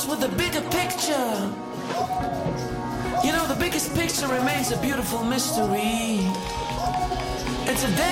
starts with the bigger picture. You know, the biggest picture remains a beautiful mystery. It's a day